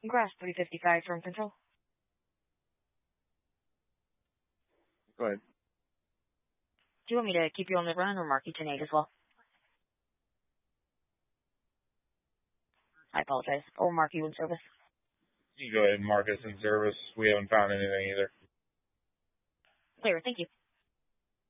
Grass 355 from Control. Go ahead. Do you want me to keep you on the run or mark you to 8 as well? I apologize. Or mark you in service. You can go ahead and mark us in service. We haven't found anything either. Clear, thank you.